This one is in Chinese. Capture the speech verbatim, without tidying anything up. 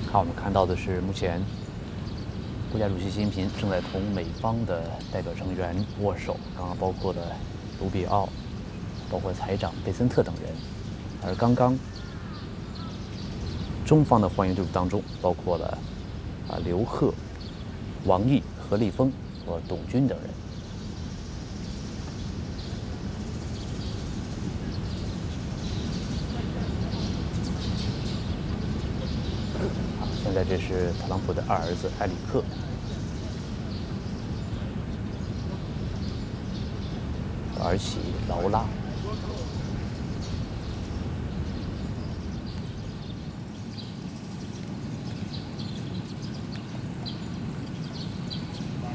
好，我们看到的是目前国家主席习近平正在同美方的代表成员握手，刚刚包括了卢比奥，包括财长贝森特等人。而刚刚中方的欢迎队伍当中，包括了啊刘鹤、王毅、何立峰和董军等人。好，现在这是特朗普的二儿子埃里克。儿媳劳拉。